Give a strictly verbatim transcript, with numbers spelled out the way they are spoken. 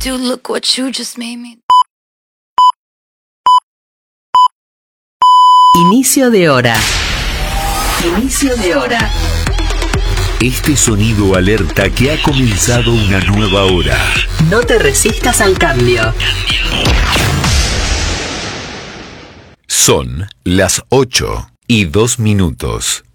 Dude, look what you just made me. Inicio de hora. Inicio de hora. Este sonido alerta que ha comenzado una nueva hora. No te resistas al cambio. Son las ocho y dos minutos.